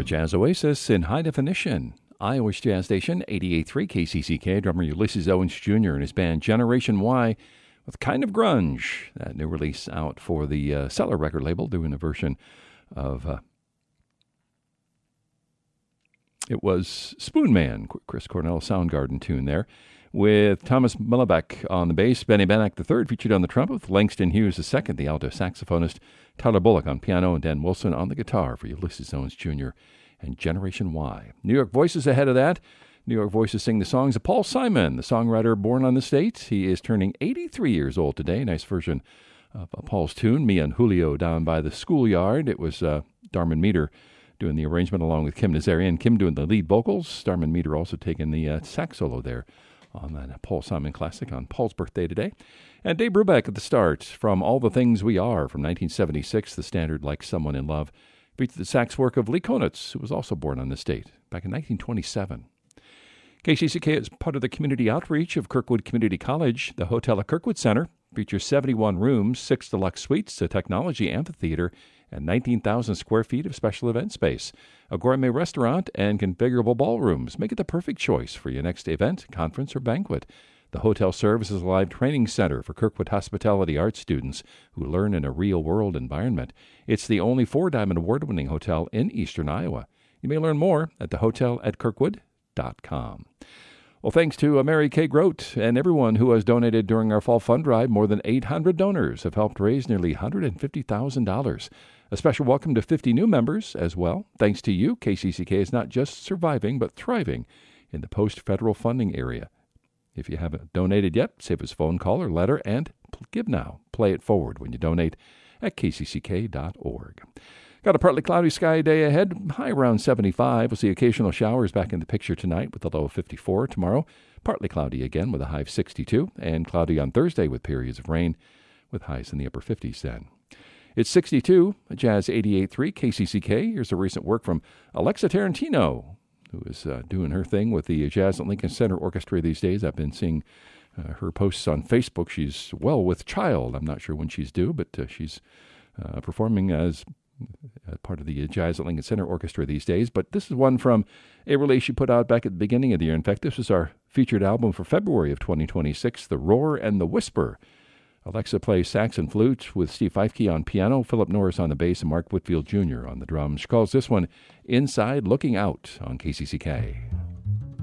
Jazz Oasis in high definition. Iowa's Jazz Station, 88.3 KCCK. Drummer Ulysses Owens Jr. and his band Generation Y with Kind of Grunge. That new release out for the Cellar record label, doing a version of... it was Spoon Man, Chris Cornell Soundgarden tune there, with Thomas Mullebeck on the bass, Benny Bannack III featured on the trumpet, with Langston Hughes II, the alto saxophonist, Tyler Bullock on piano, and Dan Wilson on the guitar for Ulysses Owens Jr. and Generation Y. New York Voices ahead of that. New York Voices sing the songs of Paul Simon, the songwriter born on the state. He is turning 83 years old today. Nice version of Paul's tune, Me and Julio Down by the Schoolyard. It was Darman Meter doing the arrangement along with Kim Nazarian. Kim doing the lead vocals. Darman Meter also taking the sax solo there on that Paul Simon classic on Paul's birthday today. And Dave Brubeck at the start from All the Things We Are from 1976, the standard Like Someone in Love, featured the sax work of Lee Konitz, who was also born on this date back in 1927. KCCK is part of the community outreach of Kirkwood Community College. The Hotel at Kirkwood Center features 71 rooms, 6 deluxe suites, a technology amphitheater, and 19,000 square feet of special event space, a gourmet restaurant, and configurable ballrooms. Make it the perfect choice for your next event, conference, or banquet. The hotel serves as a live training center for Kirkwood hospitality arts students who learn in a real-world environment. It's the only 4-Diamond Award-winning hotel in eastern Iowa. You may learn more at thehotelatKirkwood.com. Well, thanks to Mary K. Grote and everyone who has donated during our fall fund drive. More than 800 donors have helped raise nearly $150,000. A special welcome to 50 new members as well. Thanks to you, KCCK is not just surviving, but thriving in the post-federal funding area. If you haven't donated yet, save us a phone call or letter and give now. Play it forward when you donate at kcck.org. Got a partly cloudy sky day ahead, high around 75. We'll see occasional showers back in the picture tonight with a low of 54 tomorrow. Partly cloudy again with a high of 62, and cloudy on Thursday with periods of rain with highs in the upper 50s then. It's 62, Jazz 88.3 KCCK. Here's a recent work from Alexa Tarantino, who is doing her thing with the Jazz at Lincoln Center Orchestra these days. I've been seeing her posts on Facebook. She's well with child. I'm not sure when she's due, but she's performing as part of the Jazz at Lincoln Center Orchestra these days. But this is one from a release she put out back at the beginning of the year. In fact, this is our featured album for February of 2026, The Roar and the Whisper. Alexa plays sax and flute with Steve Feifke on piano, Philip Norris on the bass, and Mark Whitfield Jr. on the drums. She calls this one Inside Looking Out on KCCK.